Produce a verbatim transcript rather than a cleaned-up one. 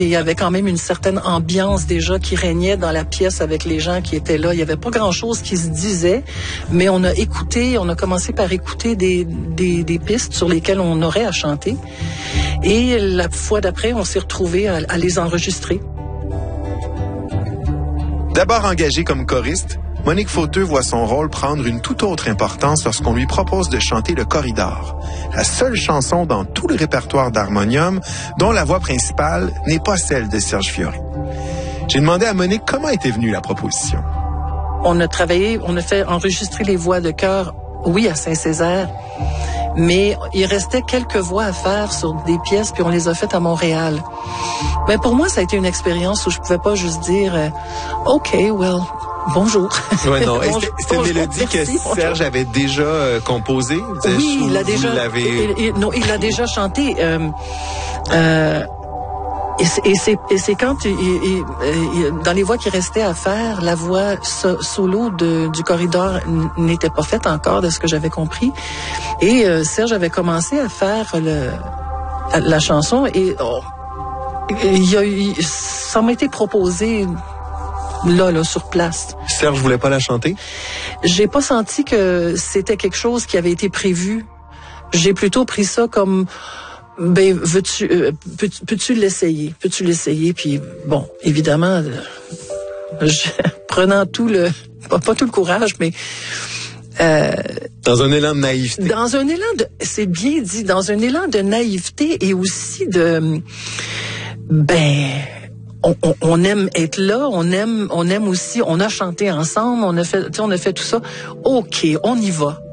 Il y avait quand même une certaine ambiance déjà qui régnait dans la pièce avec les gens qui étaient là. Il y avait pas grand-chose qui se disait, mais on a écouté, on a commencé par écouter des, des, des pistes sur lesquelles on aurait à chanter. Et la fois d'après, on s'est retrouvés à, à les enregistrer. D'abord engagée comme choriste, Monique Fauteux voit son rôle prendre une toute autre importance lorsqu'on lui propose de chanter le Corridor, la seule chanson dans tout le répertoire d'harmonium dont la voix principale n'est pas celle de Serge Fiori. J'ai demandé à Monique comment était venue la proposition. On a travaillé, on a fait enregistrer les voix de chœur, oui, à Saint-Césaire, mais il restait quelques voix à faire sur des pièces, puis on les a faites à Montréal. Mais pour moi, ça a été une expérience où je pouvais pas juste dire euh, « OK, well... » Bonjour. Ouais, non. Bonjour, c'était une mélodie que merci, Serge bonjour. avait déjà euh, composée. Oui, il l'a déjà. Il, il, non, il l'a déjà chanté. Euh, euh, et c'est, et c'est, et c'est quand il, il, il, dans les voix qui restaient à faire, la voix so, solo de, du Corridor n'était pas faite encore, de ce que j'avais compris. Et euh, Serge avait commencé à faire le, la chanson et oh, il y a eu, ça m'a été proposé. Là, là, sur place. Serge voulait pas la chanter? J'ai pas senti que c'était quelque chose qui avait été prévu. J'ai plutôt pris ça comme, ben, veux-tu, euh, peux, peux-tu l'essayer? Peux-tu l'essayer? Puis, bon, évidemment, je, prenant tout le, pas, pas tout le courage, mais, euh, dans un élan de naïveté. Dans un élan de, c'est bien dit, dans un élan de naïveté et aussi de, ben, On, on, on aime être là, on aime, on aime aussi, on a chanté ensemble, on a fait, tu sais, on a fait tout ça. OK, on y va.